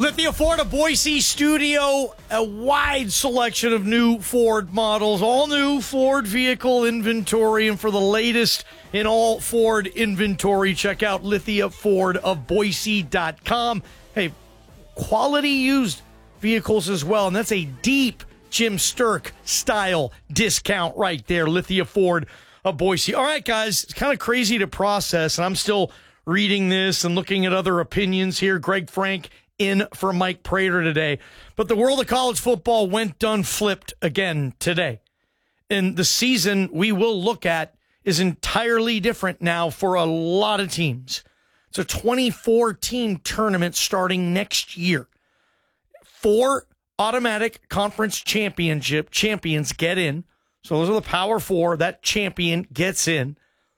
Lithia Ford of Boise studio, a wide selection of new Ford models, all new Ford vehicle inventory, and for the latest in all Ford inventory, check out lithiafordofboise.com. Hey, quality used vehicles as well, and that's a deep Jim Sturk style discount right there, Lithia Ford of Boise. All right, guys, it's kind of crazy to process, and I'm still reading this and looking at other opinions here. Greg Frank in for Mike Prater today. But the world of college football went done flipped again today. And the season we will look at is entirely different now for a lot of teams. It's a 24-team tournament starting next year. 4 automatic conference champions get in. So those are the Power 4. That champion gets in.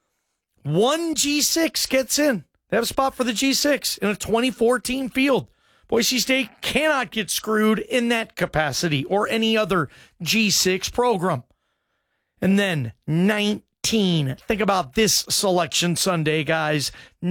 1 G6 gets in. They have a spot for the G6 in a 24-team field. Boise State cannot get screwed in that capacity or any other G6 program. And then 19. Think about this selection Sunday, guys.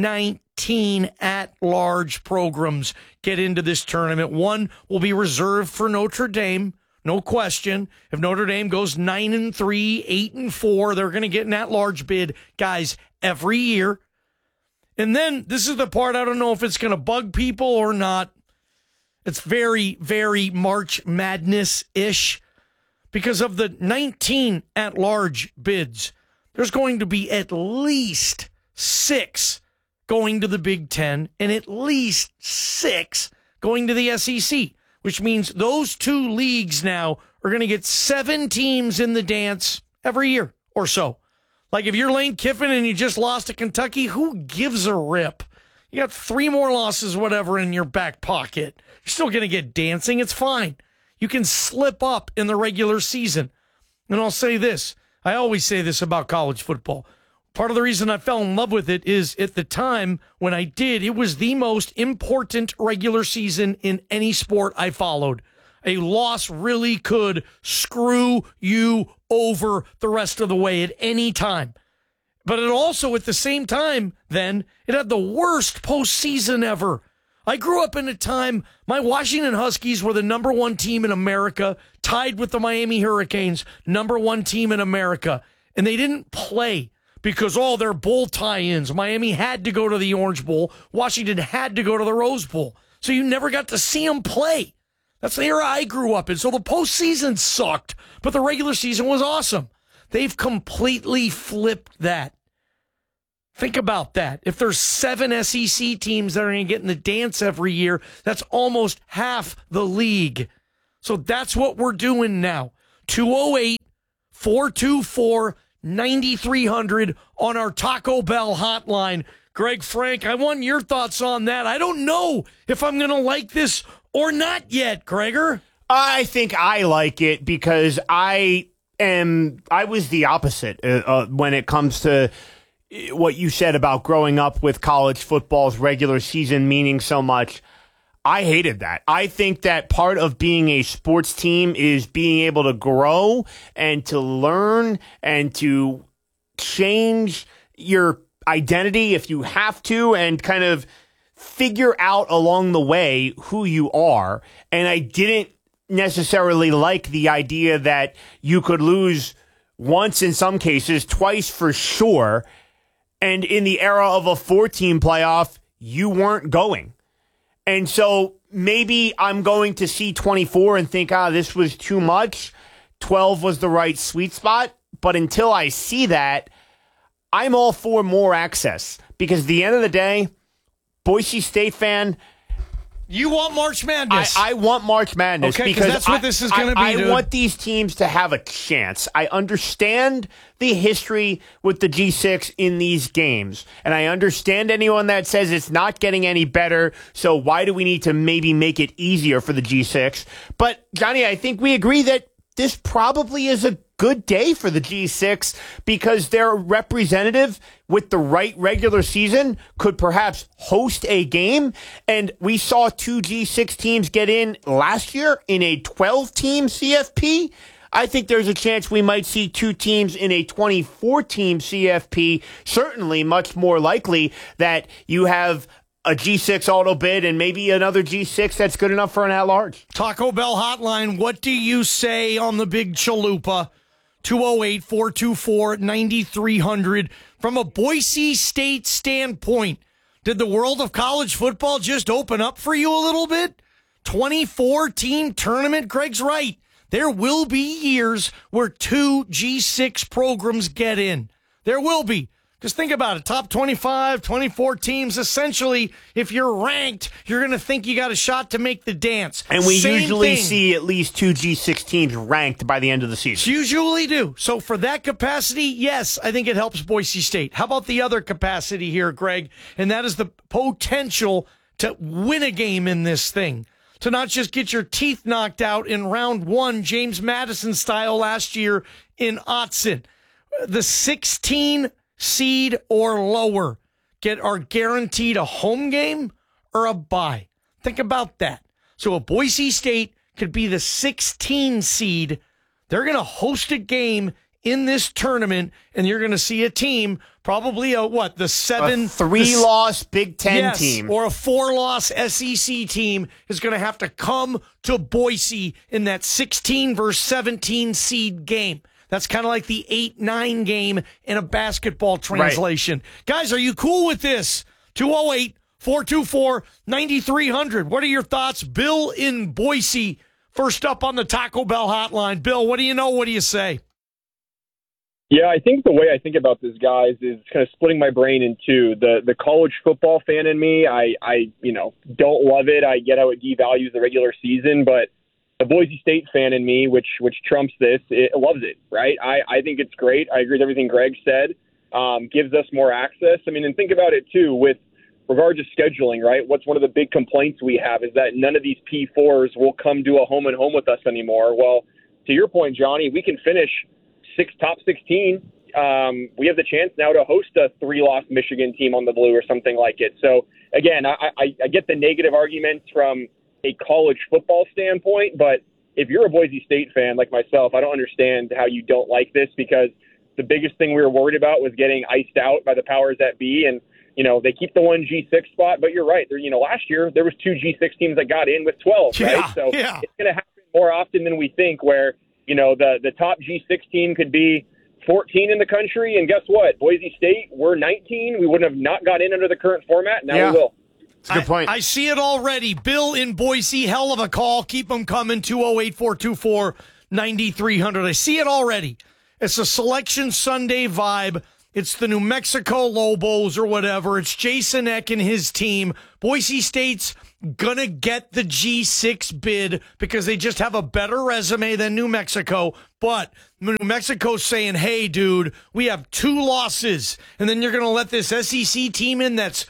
19 at-large programs get into this tournament. 1 will be reserved for Notre Dame. No question. If Notre Dame goes 9-3, 8-4, they're going to get an at-large bid, guys, every year. And then this is the part I don't know if it's going to bug people or not. It's very, very March Madness-ish. Because of the 19 at-large bids, there's going to be at least 6 going to the Big Ten and at least 6 going to the SEC, which means those 2 leagues now are going to get 7 teams in the dance every year or so. Like if you're Lane Kiffin and you just lost to Kentucky, who gives a rip? You got 3 more losses, whatever, in your back pocket. You're still going to get dancing. It's fine. You can slip up in the regular season. And I'll say this. I always say this about college football. Part of the reason I fell in love with it is at the time when I did, it was the most important regular season in any sport I followed. A loss really could screw you over the rest of the way at any time. But it also, at the same time, then, it had the worst postseason ever. I grew up in a time, my Washington Huskies were the number 1 team in America, tied with the Miami Hurricanes, number 1 team in America. And they didn't play because all their bowl tie-ins. Miami had to go to the Orange Bowl. Washington had to go to the Rose Bowl. So you never got to see them play. That's the era I grew up in. So the postseason sucked, but the regular season was awesome. They've completely flipped that. Think about that. If there's 7 SEC teams that are going to get in the dance every year, that's almost half the league. So that's what we're doing now. 208-424-9300 on our Taco Bell hotline. Greg Frank, I want your thoughts on that. I don't know if I'm going to like this or not yet, Gregor. I think I like it because I was the opposite when it comes to what you said about growing up with college football's regular season meaning so much. I hated that. I think that part of being a sports team is being able to grow and to learn and to change your identity if you have to and kind of figure out along the way who you are. And I didn't necessarily like the idea that you could lose once, in some cases, twice for sure. And in the era of a 4-team playoff, you weren't going. And so maybe I'm going to see 24 and think, this was too much. 12 was the right sweet spot. But until I see that, I'm all for more access. Because at the end of the day, Boise State fan, you want March Madness. I want March Madness. Okay, because that's what this is going to be, dude. I want these teams to have a chance. I understand the history with the G6 in these games, and I understand anyone that says it's not getting any better, so why do we need to maybe make it easier for the G6? But, Johnny, I think we agree that this probably is a good day for the G6 because their representative with the right regular season could perhaps host a game. And we saw 2 G6 teams get in last year in a 12-team CFP. I think there's a chance we might see 2 teams in a 24-team CFP. Certainly much more likely that you have a G6 auto bid and maybe another G6 that's good enough for an at-large. Taco Bell hotline, what do you say on the big chalupa? 208-424-9300. From a Boise State standpoint, did the world of college football just open up for you a little bit? 24-team tournament? Greg's right. There will be years where 2 G6 programs get in. There will be. Because think about it, top 25, 24 teams, essentially, if you're ranked, you're going to think you got a shot to make the dance. And we usually see at least 2 G6 teams ranked by the end of the season. Usually do. So for that capacity, yes, I think it helps Boise State. How about the other capacity here, Greg? And that is the potential to win a game in this thing. To not just get your teeth knocked out in round 1, James Madison style last year in Autzen. The 16 seed or lower are guaranteed a home game or a bye. Think about that. So if Boise State could be the 16 seed, they're going to host a game in this tournament, and you're going to see a team, probably a 3-loss Big Ten team. Or a 4-loss SEC team is going to have to come to Boise in that 16 versus 17 seed game. That's kind of like the 8-9 game in a basketball translation. Right. Guys, are you cool with this? 208-424-9300. What are your thoughts? Bill in Boise, first up on the Taco Bell hotline. Bill, what do you know? What do you say? Yeah, I think the way I think about this, guys, is kind of splitting my brain in two. The college football fan in me, I don't love it. I get how it devalues the regular season, but the Boise State fan in me, which trumps this, it loves it, right? I think it's great. I agree with everything Greg said. Gives us more access. I mean, and think about it, too, with regard to scheduling, right? What's one of the big complaints we have is that none of these P4s will come do a home and home with us anymore. Well, to your point, Johnny, we can finish top 16. We have the chance now to host a 3-loss Michigan team on the blue or something like it. So, again, I get the negative arguments from a college football standpoint, but if you're a Boise State fan like myself, I don't understand how you don't like this, because the biggest thing we were worried about was getting iced out by the powers that be, and they keep the 1 G6 spot, but you're right. Last year there was 2 G6 teams that got in with 12, right? So it's going to happen more often than we think, where the top G6 team could be 14 in the country, and guess what? Boise State, we're 19. We wouldn't have not got in under the current format. Now we will. That's a good point. I see it already. Bill in Boise, hell of a call. Keep them coming. 208-424-9300. I see it already. It's a Selection Sunday vibe. It's the New Mexico Lobos or whatever. It's Jason Eck and his team. Boise State's going to get the G6 bid because they just have a better resume than New Mexico. But New Mexico's saying, hey, dude, we have 2 losses. And then you're going to let this SEC team in that's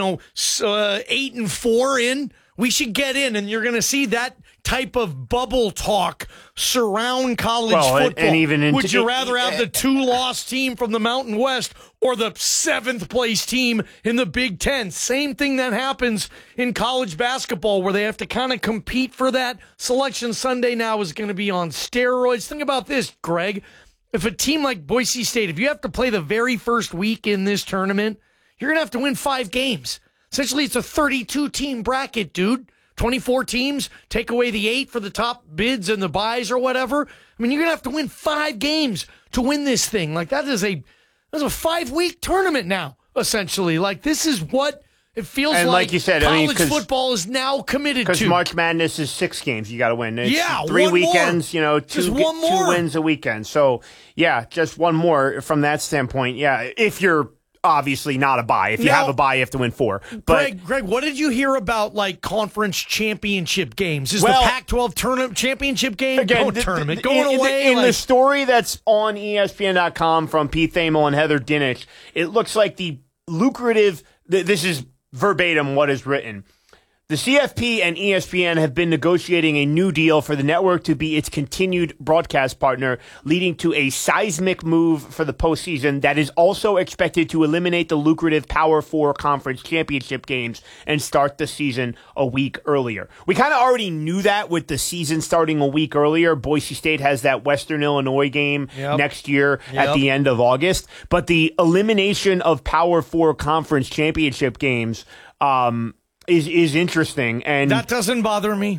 8-4 in. We should get in, and you're going to see that type of bubble talk surround college football. And even would you rather have the 2-loss team from the Mountain West or the 7th place team in the Big Ten? Same thing that happens in college basketball, where they have to kind of compete for that. Selection Sunday now is going to be on steroids. Think about this, Greg. If a team like Boise State, if you have to play the very first week in this tournament, you're going to have to win 5 games. Essentially, it's a 32-team bracket, dude. 24 teams, take away the 8 for the top bids and the buys or whatever. I mean, you're going to have to win 5 games to win this thing. Like, that's a 5-week tournament now, essentially. Like, this is what it feels like you said, college football is now committed to. Because March Madness is 6 games you got to win. It's 3 one weekends, more. 2 wins a weekend. So, yeah, just one more from that standpoint. Yeah, if you're obviously not a bye. If you have a bye, you have to win 4. But Greg, what did you hear about conference championship games? Is the Pac-12 tournament championship game going away? In the story that's on ESPN.com from Pete Thamel and Heather Dinich, it looks like the lucrative. This is verbatim what is written. The CFP and ESPN have been negotiating a new deal for the network to be its continued broadcast partner, leading to a seismic move for the postseason that is also expected to eliminate the lucrative Power 4 conference championship games and start the season a week earlier. We kind of already knew that with the season starting a week earlier. Boise State has that Western Illinois game next year at the end of August. But the elimination of Power 4 conference championship games is interesting, and that doesn't bother me.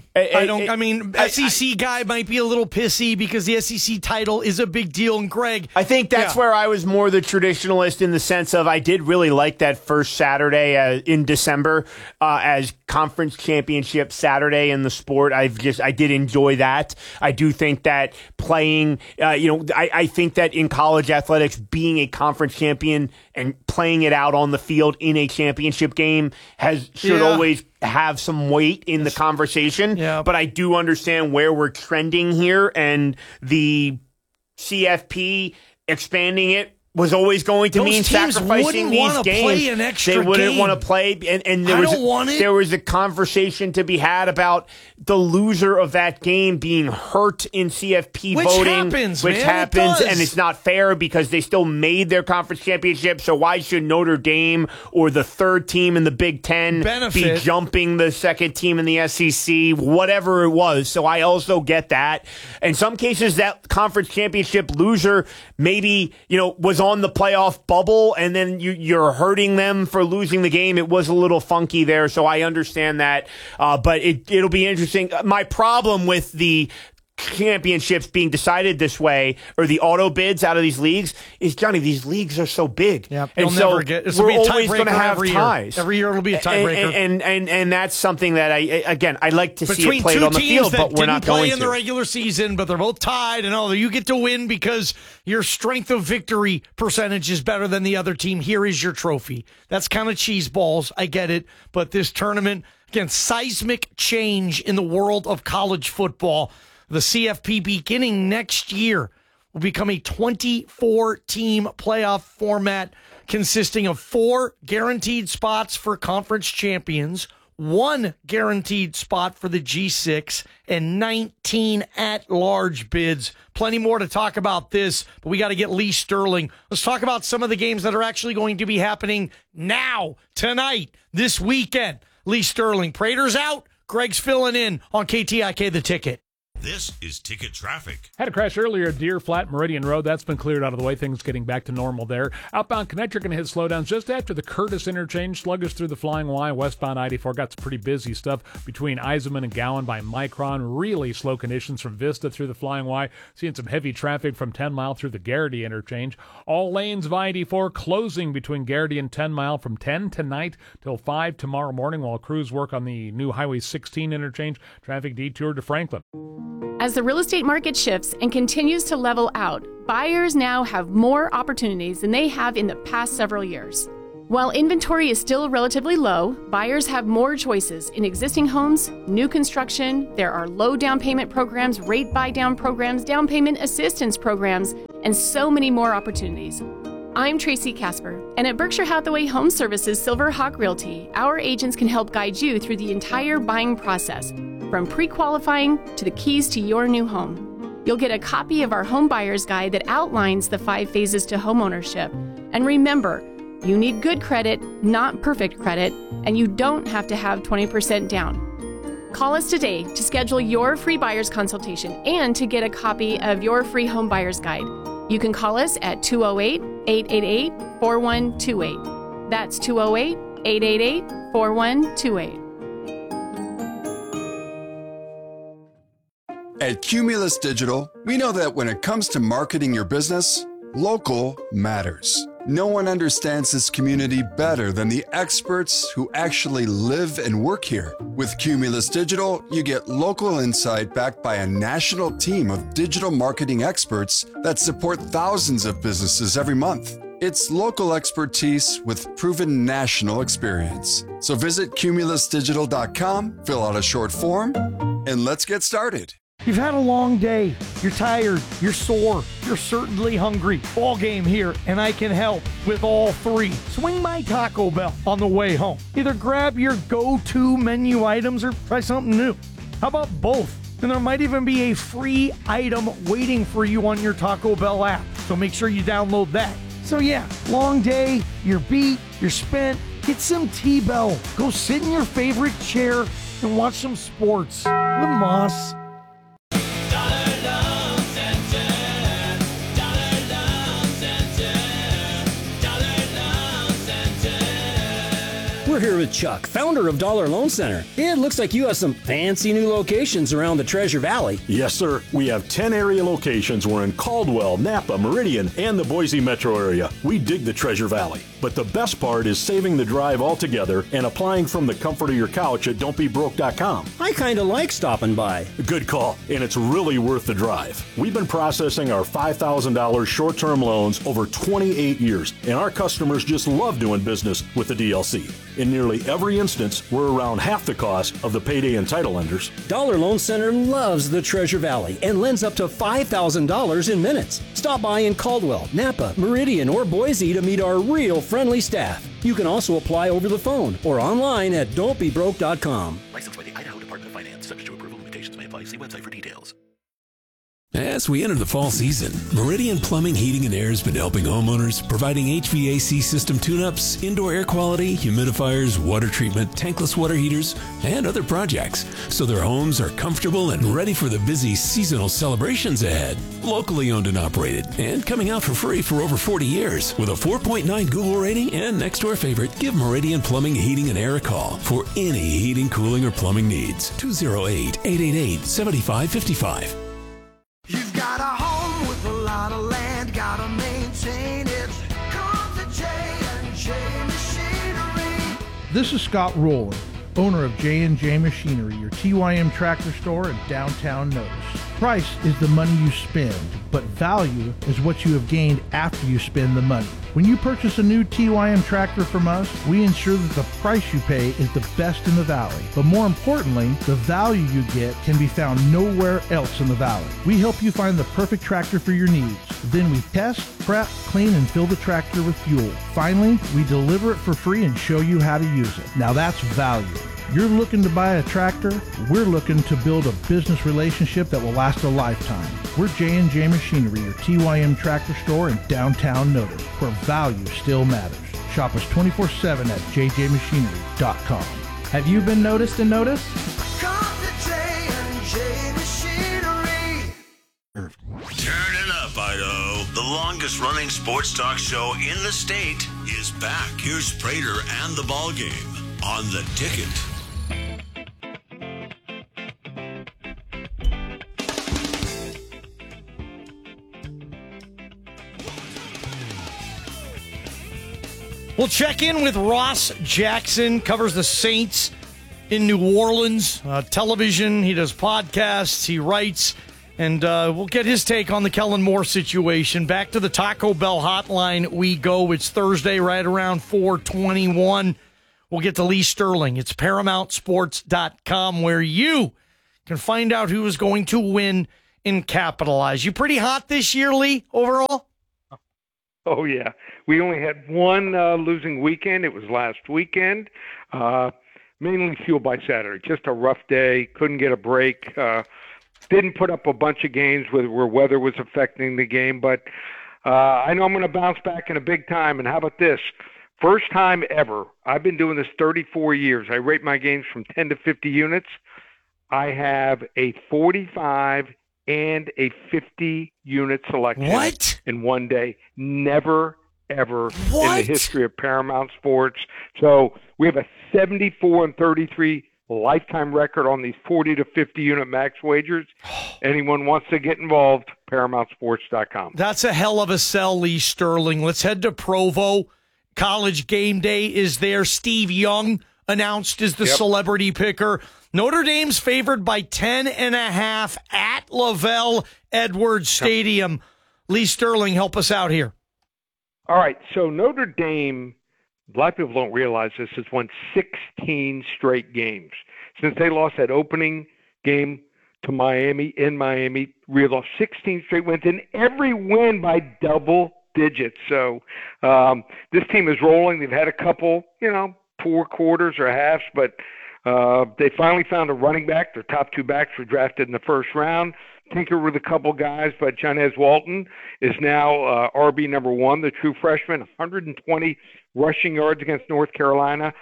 SEC guy might be a little pissy because the SEC title is a big deal. And Greg, I think that's where I was more the traditionalist in the sense of I did really like that first Saturday in December as conference championship Saturday in the sport. I did enjoy that. I do think that playing, I think that in college athletics, being a conference champion and playing it out on the field in a championship game should always have some weight in the conversation. Yeah. But I do understand where we're trending here, and the CFP expanding it was always going to mean sacrificing these games. They wouldn't want to play, and there was a conversation to be had about the loser of that game being hurt in CFP voting, which happens, and it's not fair because they still made their conference championship. So why should Notre Dame or the third team in the Big Ten be jumping the second team in the SEC? Whatever it was. So I also get that. In some cases, that conference championship loser maybe was on the playoff bubble, and then you're hurting them for losing the game. It was a little funky there, so I understand that. But it'll be interesting. My problem with the championships being decided this way, or the auto bids out of these leagues, is, Johnny, these leagues are so big. Yeah, and so we're always going to have ties. Every year it'll be a tiebreaker. And that's something that I like to see it played on the field, but we're not going to. Between two teams that didn't play in the regular season, but they're both tied, and you get to win because your strength of victory percentage is better than the other team. Here is your trophy. That's kind of cheese balls. I get it. But this tournament, again, seismic change in the world of college football. The CFP beginning next year will become a 24-team playoff format consisting of 4 guaranteed spots for conference champions, 1 guaranteed spot for the G6, and 19 at-large bids. Plenty more to talk about this, but we got to get Lee Sterling. Let's talk about some of the games that are actually going to be happening now, tonight, this weekend. Lee Sterling, Prater's out. Greg's filling in on KTIK The Ticket. This is Ticket Traffic. Had a crash earlier at Deer Flat Meridian Road. That's been cleared out of the way. Things getting back to normal there. Outbound Connect, you're going to hit slowdowns just after the Curtis interchange. Sluggish through the Flying Y. Westbound I-84 got some pretty busy stuff between Eisenman and Gowan by Micron. Really slow conditions from Vista through the Flying Y. Seeing some heavy traffic from 10 Mile through the Garrity interchange. All lanes of I-84 closing between Garrity and 10 Mile from 10 tonight till 5 tomorrow morning while crews work on the new Highway 16 interchange. Traffic detour to Franklin. As the real estate market shifts and continues to level out, buyers now have more opportunities than they have in the past several years. While inventory is still relatively low, buyers have more choices in existing homes, new construction. There are low down payment programs, rate buy down programs, down payment assistance programs, and so many more opportunities. I'm Tracy Casper, and at Berkshire Hathaway Home Services Silver Hawk Realty, our agents can help guide you through the entire buying process, from pre-qualifying to the keys to your new home. You'll get a copy of our home buyer's guide that outlines the 5 phases to homeownership. And remember, you need good credit, not perfect credit, and you don't have to have 20% down. Call us today to schedule your free buyer's consultation and to get a copy of your free home buyer's guide. You can call us at 208-888-4128. That's 208-888-4128. At Cumulus Digital, we know that when it comes to marketing your business, local matters. No one understands this community better than the experts who actually live and work here. With Cumulus Digital, you get local insight backed by a national team of digital marketing experts that support thousands of businesses every month. It's local expertise with proven national experience. So visit cumulusdigital.com, fill out a short form, and let's get started. You've had a long day. You're tired. You're sore. You're certainly hungry. Ball game here, and I can help with all 3. Swing by Taco Bell on the way home. Either grab your go-to menu items or try something new. How about both? And there might even be a free item waiting for you on your Taco Bell app. So make sure you download that. So yeah, long day, you're beat, you're spent. Get some T-Bell. Go sit in your favorite chair and watch some sports with Moss. We're here with Chuck, founder of Dollar Loan Center. It looks like you have some fancy new locations around the Treasure Valley. Yes, sir. We have 10 area locations. We're in Caldwell, Napa, Meridian, and the Boise metro area. We dig the Treasure Valley. But the best part is saving the drive altogether and applying from the comfort of your couch at don'tbebroke.com. I kind of like stopping by. Good call, and it's really worth the drive. We've been processing our $5,000 short-term loans over 28 years, and our customers just love doing business with the DLC. In nearly every instance, we're around half the cost of the payday and title lenders. Dollar Loan Center loves the Treasure Valley and lends up to $5,000 in minutes. Stop by in Caldwell, Napa, Meridian, or Boise to meet our real friendly staff. You can also apply over the phone or online at don'tbebroke.com. Licensed by the Idaho Department of Finance. Subject to approval. Limitations may apply. See website for details. As we enter the fall season, Meridian Plumbing, Heating, and Air has been helping homeowners, providing HVAC system tune-ups, indoor air quality, humidifiers, water treatment, tankless water heaters, and other projects, so their homes are comfortable and ready for the busy seasonal celebrations ahead. Locally owned and operated, and coming out for free for over 40 years. With a 4.9 Google rating and next door favorite, give Meridian Plumbing, Heating, and Air a call for any heating, cooling, or plumbing needs. 208-888-7555. You've got a home with a lot of land, gotta maintain it. Come to J&J Machinery. This is Scott Rowland, owner of J&J Machinery, your TYM tractor store in downtown Notice. Price is the money you spend, but value is what you have gained after you spend the money. When you purchase a new TYM tractor from us, we ensure that the price you pay is the best in the valley. But more importantly, the value you get can be found nowhere else in the valley. We help you find the perfect tractor for your needs. Then we test, prep, clean, and fill the tractor with fuel. Finally, we deliver it for free and show you how to use it. Now that's value. You're looking to buy a tractor, we're looking to build a business relationship that will last a lifetime. We're J&J Machinery, your TYM tractor store in downtown Notice, where value still matters. Shop us 24/7 at jjmachinery.com. Have you been noticed and noticed? Come to J&J Machinery. Turn it up, Idaho. The longest running sports talk show in the state is back. Here's Prater and the ball game on The Ticket. We'll check in with Ross Jackson, covers the Saints in New Orleans, television. He does podcasts, he writes, and we'll get his take on the Kellen Moore situation. Back to the Taco Bell hotline we go. It's Thursday right around 4:21. We'll get to Lee Sterling. It's ParamountSports.com, where you can find out who is going to win and capitalize. You pretty hot this year, Lee, overall? Oh, yeah. We only had one losing weekend. It was last weekend, mainly fueled by Saturday. Just a rough day. Couldn't get a break. Didn't put up a bunch of games where weather was affecting the game. But I know I'm going to bounce back in a big time. And how about this? First time ever. I've been doing this 34 years. I rate my games from 10 to 50 units. I have a 45 and a 50-unit selection in one day. Never, ever in the history of Paramount Sports. So we have a 74-33 lifetime record on these 40 to 50-unit max wagers. Anyone wants to get involved, ParamountSports.com. That's a hell of a sell, Lee Sterling. Let's head to Provo. College game day is there. Steve Young announced as the celebrity picker. Notre Dame's favored by 10.5 at Lavelle Edwards Stadium. Lee Sterling, help us out here. All right, so Notre Dame, a lot of people don't realize this, has won 16 straight games. Since they lost that opening game to Miami, in Miami, we lost 16 straight wins, and every win by double digits. So this team is rolling. They've had a couple, poor quarters or halves, but they finally found a running back. Their top two backs were drafted in the first round. Tinker with a couple guys, but Jonez Walton is now RB number one, the true freshman, 120 rushing yards against North Carolina,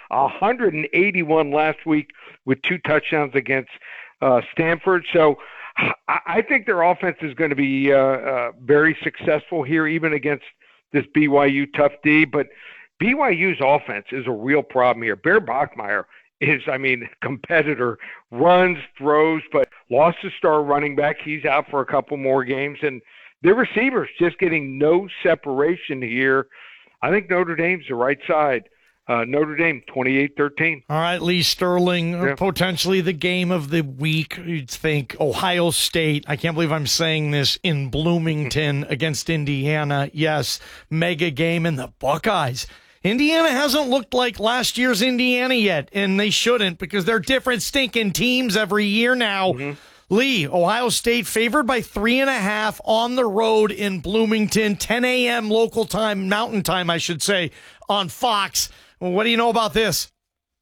181 last week with 2 touchdowns against Stanford. So I think their offense is going to be very successful here, even against this BYU tough D. But BYU's offense is a real problem here. Bear Bachmeier is, competitor, runs, throws, but lost his star running back. He's out for a couple more games. And their receivers just getting no separation here. I think Notre Dame's the right side. Notre Dame, 28-13. All right, Lee Sterling, potentially the game of the week. You'd think Ohio State, I can't believe I'm saying this, in Bloomington against Indiana. Yes, mega game. And the Buckeyes. Indiana hasn't looked like last year's Indiana yet, and they shouldn't because they're different stinking teams every year now. Lee, Ohio State favored by 3.5 on the road in Bloomington, 10 a.m. local time, mountain time, I should say, on Fox. What do you know about this?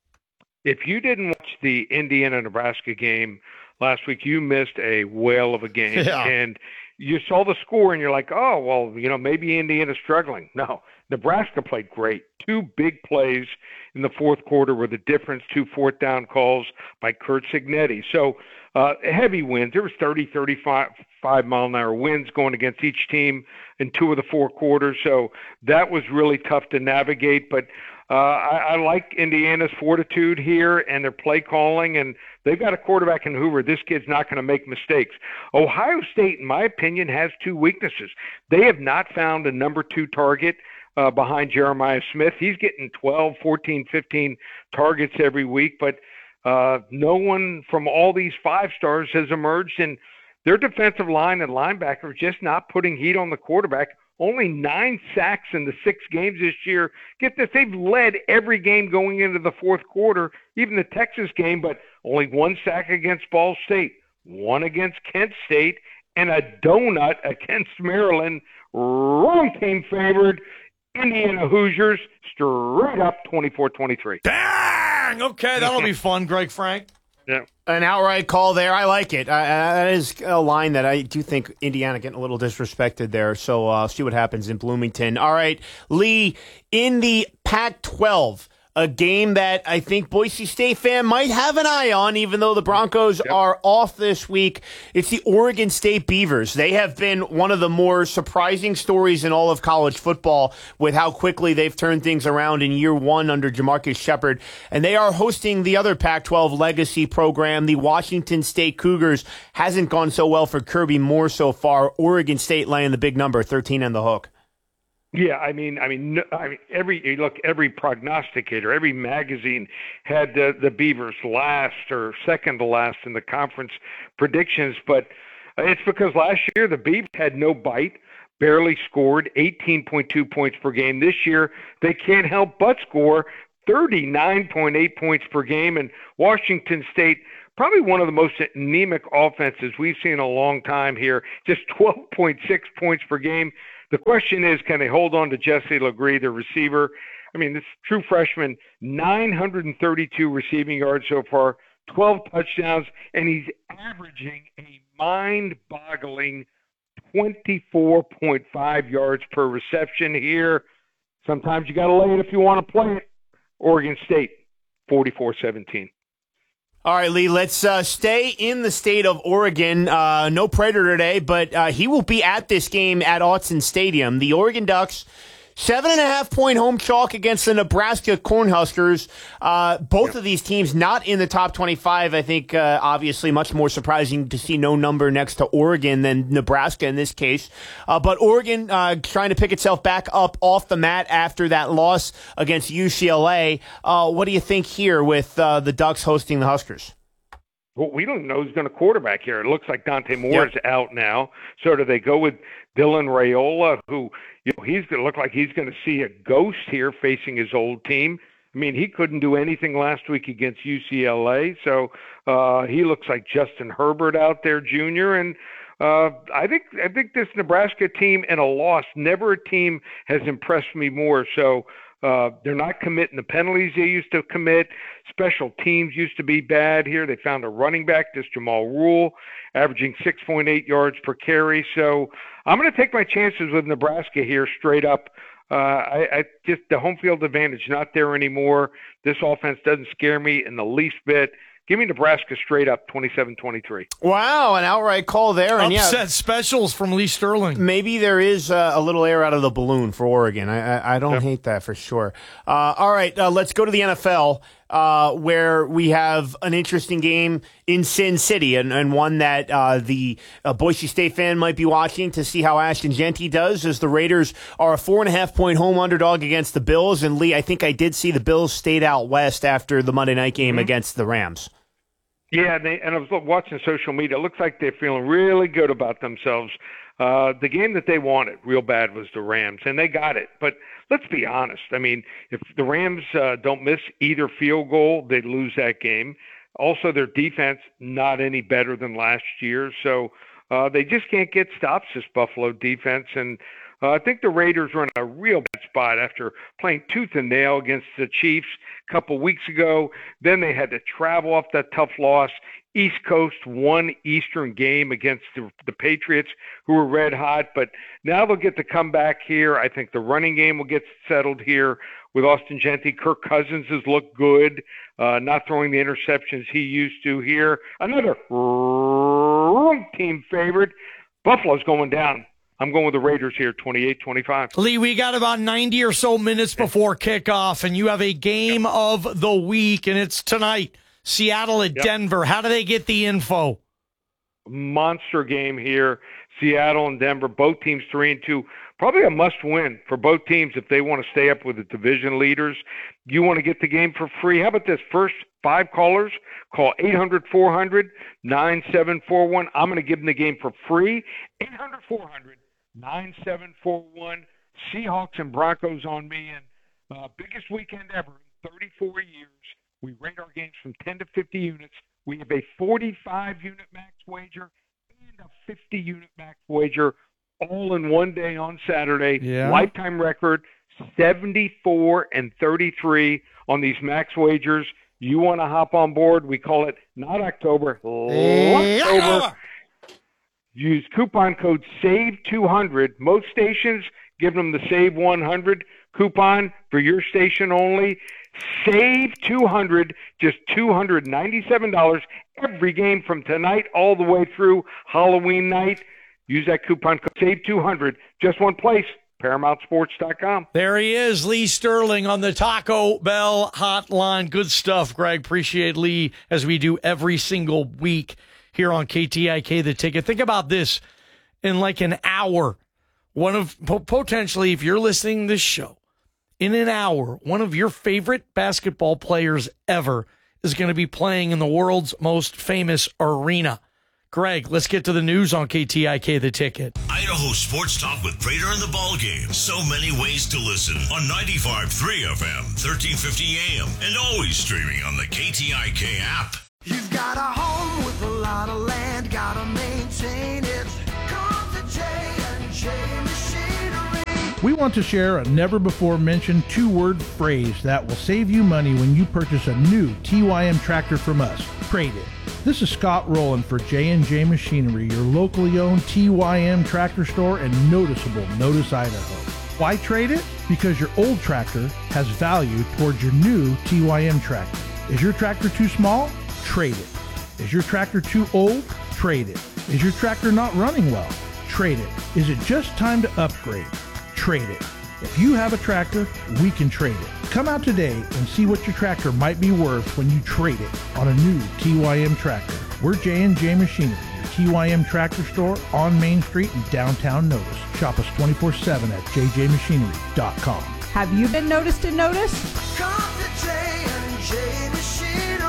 If you didn't watch the Indiana-Nebraska game last week, you missed a whale of a game. Yeah. And you saw the score, and you're like, oh, well, maybe Indiana's struggling. No, Nebraska played great. 2 big plays in the fourth quarter were the difference, 2 fourth down calls by Curt Cignetti. So heavy wins. There was 30, 35 mile-an-hour winds going against each team in 2 of the 4 quarters. So that was really tough to navigate. But I like Indiana's fortitude here and their play calling, and they've got a quarterback in Hoover. This kid's not going to make mistakes. Ohio State, in my opinion, has 2 weaknesses. They have not found a number 2 target behind Jeremiah Smith. He's getting 12, 14, 15 targets every week, but no one from all these 5 stars has emerged, and their defensive line and linebacker just not putting heat on the quarterback. Only 9 sacks in the 6 games this year. Get this, they've led every game going into the fourth quarter, even the Texas game, but only 1 sack against Ball State, 1 against Kent State, and a donut against Maryland. Wrong team favored. Indiana Hoosiers straight up 24-23. Dang! Okay, that'll be fun, Greg Frank. Yeah. An outright call there. I like it. That is a line that I do think Indiana getting a little disrespected there. So I'll see what happens in Bloomington. All right, Lee, in the Pac-12, a game that I think Boise State fan might have an eye on, even though the Broncos are off this week. It's the Oregon State Beavers. They have been one of the more surprising stories in all of college football with how quickly they've turned things around in year 1 under Jamarcus Shepard. And they are hosting the other Pac-12 legacy program, the Washington State Cougars. Hasn't gone so well for Kirby Moore so far. Oregon State laying the big number, 13 on the hook. Yeah, every prognosticator, every magazine had the Beavers last or second to last in the conference predictions, but it's because last year the Beavers had no bite, barely scored 18.2 points per game. This year they can't help but score 39.8 points per game, and Washington State, probably one of the most anemic offenses we've seen in a long time here, just 12.6 points per game. The question is, can they hold on to Jesse LeGree, the receiver? This true freshman, 932 receiving yards so far, 12 touchdowns, and he's averaging a mind-boggling 24.5 yards per reception here. Sometimes you got to lay it if you want to play it. Oregon State, 44-17. All right, Lee, let's stay in the state of Oregon. No Prater today, but he will be at this game at Autzen Stadium. The Oregon Ducks, 7.5-point home chalk against the Nebraska Cornhuskers. Both of these teams not in the top 25. I think, obviously, much more surprising to see no number next to Oregon than Nebraska in this case. But Oregon trying to pick itself back up off the mat after that loss against UCLA. What do you think here with the Ducks hosting the Huskers? Well, we don't know who's going to quarterback here. It looks like Dante Moore is out now. So do they go with Dylan Raiola, who he's going to look like he's going to see a ghost here facing his old team? He couldn't do anything last week against UCLA. So he looks like Justin Herbert out there, Jr. And I think this Nebraska team in a loss, never a team has impressed me more. So they're not committing the penalties they used to commit. Special teams used to be bad here. They found a running back, this Jamal Rule, averaging 6.8 yards per carry. So I'm going to take my chances with Nebraska here straight up. I just the home field advantage not there anymore. This offense doesn't scare me in the least bit. Give me Nebraska straight up, 27-23. Wow, an outright call there. And upset specials from Lee Sterling. Maybe there is a little air out of the balloon for Oregon. I don't hate that for sure. All right, let's go to the NFL, where we have an interesting game in Sin City, and one that the Boise State fan might be watching to see how Ashton Jeanty does, as the Raiders are a 4.5-point home underdog against the Bills. And Lee, I think I did see the Bills stayed out west after the Monday night game against the Rams. Yeah, and I was watching social media. It looks like they're feeling really good about themselves. The game that they wanted real bad was the Rams, and they got it. But let's be honest. I mean, if the Rams don't miss either field goal, they'd lose that game. Also, their defense not any better than last year. So they just can't get stops, this Buffalo defense. And I think the Raiders are in a real bad spot after playing tooth and nail against the Chiefs a couple weeks ago. Then they had to travel off that tough loss. East Coast won Eastern game against the Patriots, who were red hot. But now they'll get to come back here. I think the running game will get settled here with Austin Jeanty. Kirk Cousins has looked good, not throwing the interceptions he used to here. Another team favorite. Buffalo's going down. I'm going with the Raiders here, 28-25. Lee, we got about 90 or so minutes before kickoff, and you have a game of the week, and it's tonight. Seattle at Denver. How do they get the info? Monster game here. Seattle and Denver, both teams 3-2. Probably a must-win for both teams if they want to stay up with the division leaders. You want to get the game for free. How about this? First 5 callers, call 800-400-9741. I'm going to give them the game for free. 800-400-9741. Seahawks and Broncos on me. And biggest weekend ever in 34 years. We rate our games from 10 to 50 units. We have a 45-unit max wager and a 50-unit max wager all in one day on Saturday. Yeah. Lifetime record, 74-33 on these max wagers. You want to hop on board? We call it not October, October. Use coupon code SAVE200. Most stations give them the Save 100 coupon for your station only. Save 200, just $297 every game from tonight all the way through Halloween night. Use that coupon code Save 200. Just one place, ParamountSports.com. There he is, Lee Sterling on the Taco Bell hotline. Good stuff, Greg. Appreciate Lee, as we do every single week here on KTIK The Ticket. Think about this. In like an hour, one of potentially, if you're listening to this show, in an hour, one of your favorite basketball players ever is going to be playing in the world's most famous arena. Greg, let's get to the news on KTIK The Ticket. Idaho Sports Talk with Prater and the Ball Game. So many ways to listen on 95.3 FM, 1350 AM, and always streaming on the KTIK app. You've got a home with a lot of land, gotta maintain it. Come to J&J Machinery. We want to share a never-before-mentioned 2-word phrase that will save you money when you purchase a new TYM tractor from us. Trade it. This is Scott Rowland for J&J Machinery, your locally owned TYM tractor store in noticeable Notice, Idaho. Why trade it? Because your old tractor has value towards your new TYM tractor. Is your tractor too small? Trade it. Is your tractor too old? Trade it. Is your tractor not running well? Trade it. Is it just time to upgrade? Trade it. If you have a tractor, we can trade it. Come out today and see what your tractor might be worth when you trade it on a new TYM tractor. We're J&J Machinery, your TYM tractor store on Main Street in downtown Notice. Shop us 24/7 at jjmachinery.com. Have you been noticed and noticed? Come to J&J Machinery.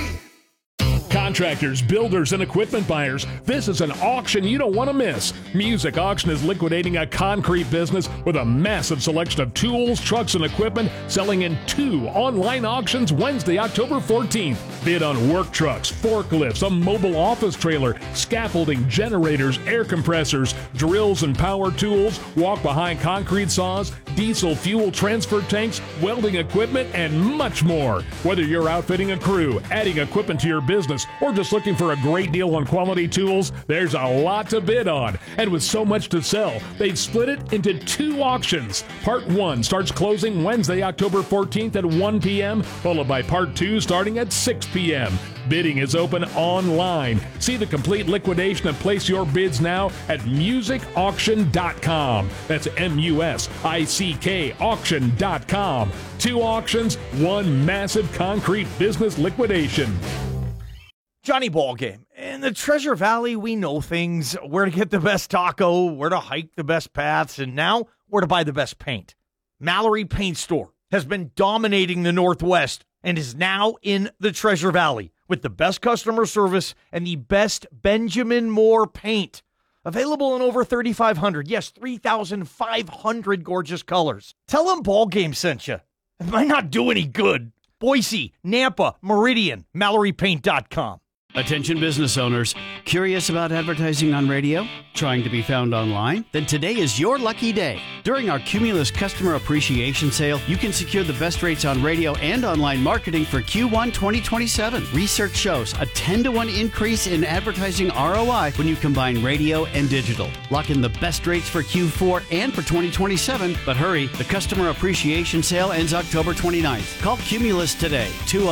Contractors, builders, and equipment buyers, this is an auction you don't want to miss. Music Auction is liquidating a concrete business with a massive selection of tools, trucks, and equipment, selling in 2 online auctions Wednesday, October 14th. Bid on work trucks, forklifts, a mobile office trailer, scaffolding, generators, air compressors, drills and power tools, walk-behind concrete saws, diesel fuel transfer tanks, welding equipment, and much more. Whether you're outfitting a crew, adding equipment to your business, or just looking for a great deal on quality tools, there's a lot to bid on. And with so much to sell, they've split it into 2 auctions. Part 1 starts closing Wednesday, October 14th at 1 p.m., followed by Part 2 starting at 6 p.m. Bidding is open online. See the complete liquidation and place your bids now at musicauction.com. That's MUSICK auction.com. 2 auctions, 1 massive concrete business liquidation. Johnny Ballgame. In the Treasure Valley, we know things, where to get the best taco, where to hike the best paths, and now where to buy the best paint. Mallory Paint Store has been dominating the Northwest and is now in the Treasure Valley with the best customer service and the best Benjamin Moore paint. Available in over 3,500, yes, 3,500 gorgeous colors. Tell them Ballgame sent you. It might not do any good. Boise, Nampa, Meridian, MalloryPaint.com. Attention business owners, curious about advertising on radio? Trying to be found online? Then today is your lucky day. During our Cumulus Customer Appreciation Sale, you can secure the best rates on radio and online marketing for Q1 2027. Research shows a 10-to-1 increase in advertising ROI when you combine radio and digital. Lock in the best rates for Q4 and for 2027, but hurry, the Customer Appreciation Sale ends October 29th. Call Cumulus today,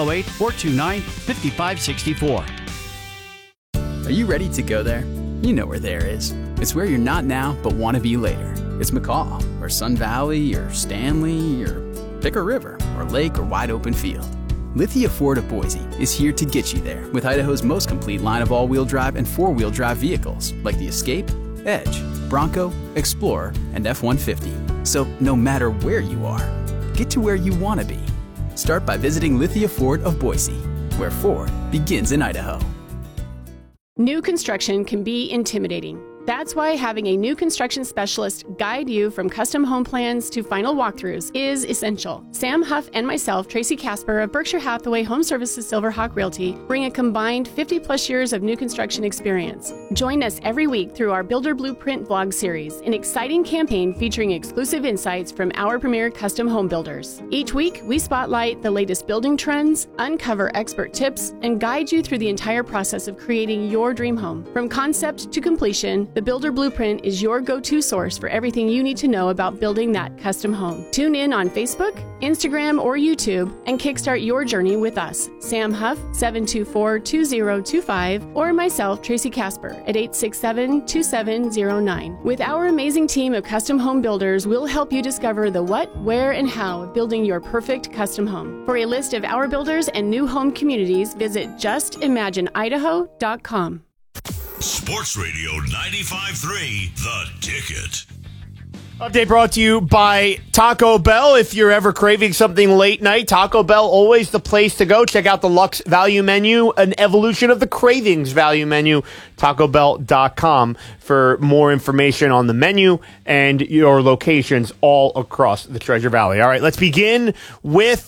208-429-5564. Are you ready to go there? You know where there is. It's where you're not now, but want to be later. It's McCaw, or Sun Valley, or Stanley, or pick a river, or lake, or wide open field. Lithia Ford of Boise is here to get you there with Idaho's most complete line of all-wheel drive and four-wheel drive vehicles, like the Escape, Edge, Bronco, Explorer, and F-150. So no matter where you are, get to where you want to be. Start by visiting Lithia Ford of Boise, where Ford begins in Idaho. New construction can be intimidating. That's why having a new construction specialist guide you from custom home plans to final walkthroughs is essential. Sam Huff and myself, Tracy Casper of Berkshire Hathaway Home Services Silverhawk Realty, bring a combined 50-plus years of new construction experience. Join us every week through our Builder Blueprint vlog series, an exciting campaign featuring exclusive insights from our premier custom home builders. Each week, we spotlight the latest building trends, uncover expert tips, and guide you through the entire process of creating your dream home. From concept to completion, the Builder Blueprint is your go-to source for everything you need to know about building that custom home. Tune in on Facebook, Instagram, or YouTube and kickstart your journey with us, Sam Huff, 724-2025, or myself, Tracy Casper, at 867-2709. With our amazing team of custom home builders, we'll help you discover the what, where, and how of building your perfect custom home. For a list of our builders and new home communities, visit justimagineidaho.com. Sports Radio 95.3, The Ticket. Update brought to you by Taco Bell. If you're ever craving something late night, Taco Bell, always the place to go. Check out the Luxe Value Menu, an evolution of the Cravings Value Menu, TacoBell.com for more information on the menu and your locations all across the Treasure Valley. All right, let's begin with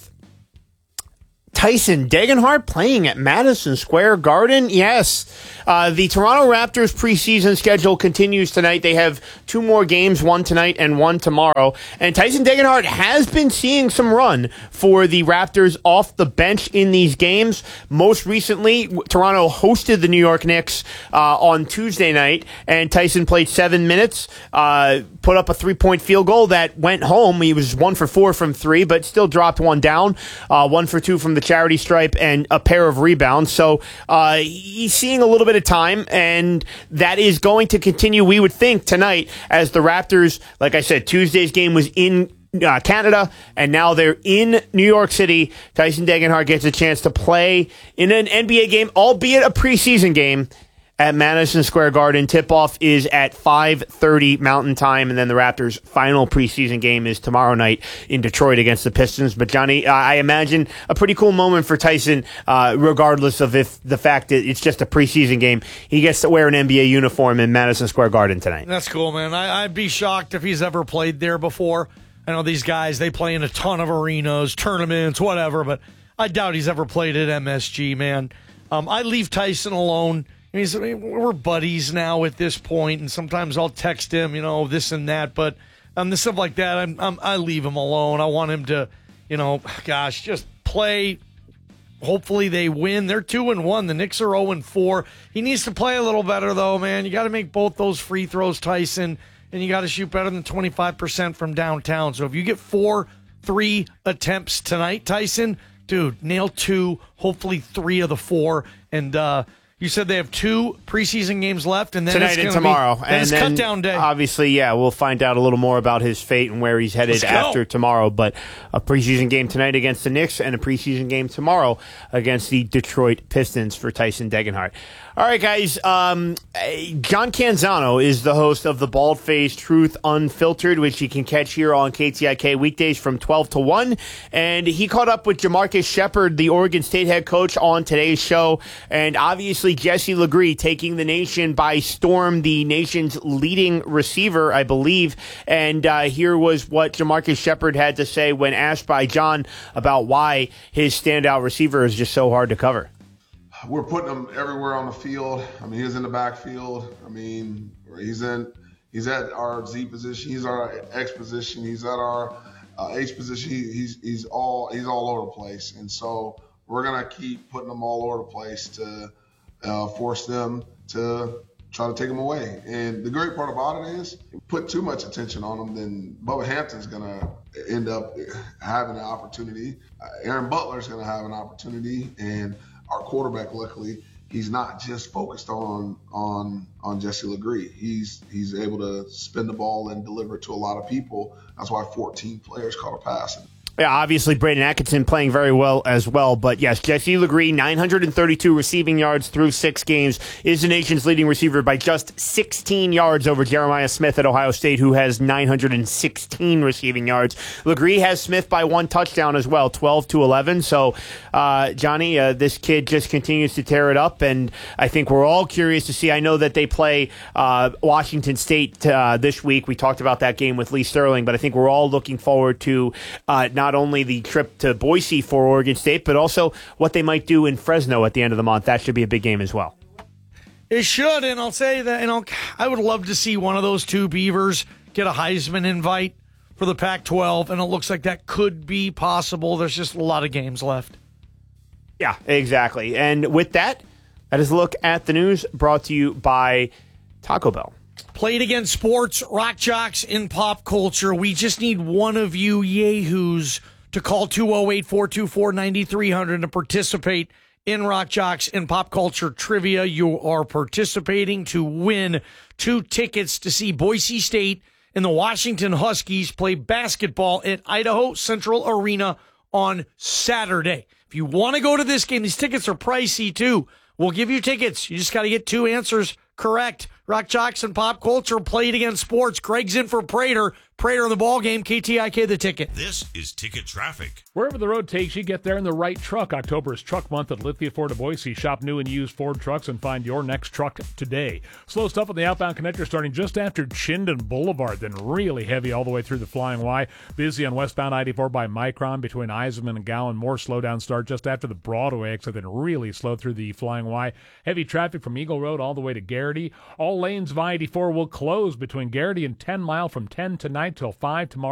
Tyson Degenhart playing at Madison Square Garden. Yes, the Toronto Raptors preseason schedule continues tonight. They have 2 more games, one tonight and one tomorrow. And Tyson Degenhart has been seeing some run for the Raptors off the bench in these games. Most recently, Toronto hosted the New York Knicks on Tuesday night, and Tyson played 7 minutes, put up a 3-point field goal that went home. He was 1 for 4 from 3, but still dropped one down, 1 for 2 from the charity stripe, and a pair of rebounds. So he's seeing a little bit of time, and that is going to continue, we would think, tonight, as the Raptors, like I said, Tuesday's game was in Canada, and now they're in New York City. Tyson Degenhart gets a chance to play in an NBA game, albeit a preseason game, at Madison Square Garden. Tip-off is at 5:30 Mountain Time, and then the Raptors' final preseason game is tomorrow night in Detroit against the Pistons. But, Johnny, I imagine a pretty cool moment for Tyson, regardless of if the fact that it's just a preseason game. He gets to wear an NBA uniform in Madison Square Garden tonight. That's cool, man. I'd be shocked if he's ever played there before. I know these guys, they play in a ton of arenas, tournaments, whatever, but I doubt he's ever played at MSG, man. I leave Tyson alone. We're buddies now at this point, and sometimes I'll text him, this and that. But the stuff like that, I leave him alone. I want him to, just play. Hopefully they win. They're 2-1. The Knicks are 0-4. He needs to play a little better, though, man. You got to make both those free throws, Tyson, and you got to shoot better than 25% from downtown. So if you get 4 3 attempts tonight, Tyson, Dude, nail 2, hopefully 3 of the 4. And you said they have 2 preseason games left, and then tonight and tomorrow. It's cut down day. Obviously, we'll find out a little more about his fate and where he's headed after tomorrow. But a preseason game tonight against the Knicks and a preseason game tomorrow against the Detroit Pistons for Tyson Degenhart. All right, guys. John Canzano is the host of the Bald Faced Truth Unfiltered, which you can catch here on KTIK weekdays from 12 to 1. And he caught up with Jamarcus Shepard, the Oregon State head coach, on today's show. And obviously, Jesse LeGree taking the nation by storm, the nation's leading receiver, I believe. And here was what Jamarcus Shepard had to say when asked by John about why his standout receiver is just so hard to cover. We're putting him everywhere on the field. I mean, he's in the backfield. I mean, he's at our Z position. He's our X position. He's at our H position. He's all over the place. And so we're gonna keep putting them all over the place to force them to try to take them away. And the great part about it is, put too much attention on them, then Bubba Hampton's gonna end up having an opportunity. Aaron Butler's gonna have an opportunity, and our quarterback, luckily, he's not just focused on Jesse LeGree. He's able to spin the ball and deliver it to a lot of people. That's why 14 players caught a pass. Yeah, obviously Braden Atkinson playing very well as well. But yes, Jesse LeGree, 932 receiving yards through 6 games, is the nation's leading receiver by just 16 yards over Jeremiah Smith at Ohio State, who has 916 receiving yards. LeGree has Smith by 1 touchdown as well, 12-11. So, Johnny, this kid just continues to tear it up, and I think we're all curious to see. I know that they play Washington State this week. We talked about that game with Lee Sterling, but I think we're all looking forward to not only the trip to Boise for Oregon State, but also what they might do in Fresno at the end of the month. That should be a big game as well. It should, and I'll say that, and I would love to see one of those 2 Beavers get a Heisman invite for the Pac-12, and it looks like that could be possible. There's just a lot of games left. Yeah, exactly. And with that, that is a look at the news brought to you by Taco Bell. Played Against Sports, Rock Jocks in Pop Culture. We just need one of you yahoos to call 208-424-9300 to participate in Rock Jocks in Pop Culture Trivia. You are participating to win 2 tickets to see Boise State and the Washington Huskies play basketball at Idaho Central Arena on Saturday. If you want to go to this game, these tickets are pricey too. We'll give you tickets. You just got to get 2 answers correct. Rock Jocks and Pop Culture, Played Against Sports. Greg's in for Prater. Prater in the ball game. KTIK the ticket. This is Ticket Traffic. Wherever the road takes you, get there in the right truck. October is Truck Month at Lithia Ford of Boise. Shop new and used Ford trucks and find your next truck today. Slow stuff on the outbound connector starting just after Chinden Boulevard, then really heavy all the way through the Flying Y. Busy on westbound I-84 by Micron between Eisenman and Gowan. More slowdown start just after the Broadway exit, then really slow through the Flying Y. Heavy traffic from Eagle Road all the way to Garrity. All lanes of I-84 will close between Garrity and 10 Mile from 10 tonight till 5 tomorrow.